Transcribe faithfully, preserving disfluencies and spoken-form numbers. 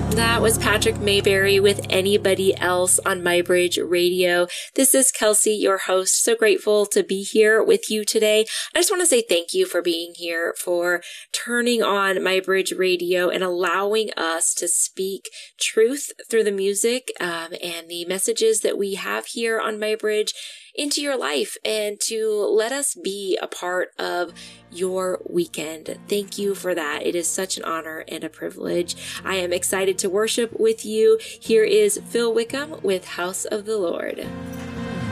That was Patrick Mayberry with Anybody Else on MyBridge Radio. This is Kelsey, your host. So grateful to be here with you today. I just want to say thank you for being here, for turning on MyBridge Radio and allowing us to speak truth through the music um, and the messages that we have here on MyBridge into your life, and to let us be a part of your weekend. Thank you for that. It is such an honor and a privilege. I am excited to worship with you. Here is Phil Wickham with House of the Lord.